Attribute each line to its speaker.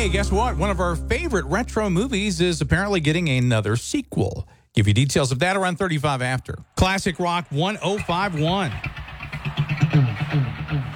Speaker 1: Hey, guess what? One of our favorite retro movies is apparently getting another sequel. Give you details of that around 35 after. Classic Rock 1051.